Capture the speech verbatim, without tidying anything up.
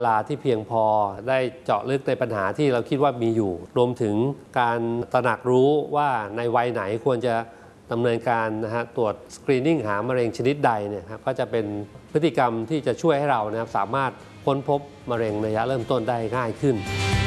เวลาที่เพียงพอได้เจาะลึกในปัญหาที่เราคิดว่ามีอยู่รวมถึงการตระหนักรู้ว่าในวัยไหนควรจะดำเนินการนะฮะตรวจสกรีนนิ่งหามะเร็งชนิดใดเนี่ยครับก็จะเป็นพฤติกรรมที่จะช่วยให้เรานะครับสามารถค้นพบมะเร็งระยะเริ่มต้นได้ง่ายขึ้น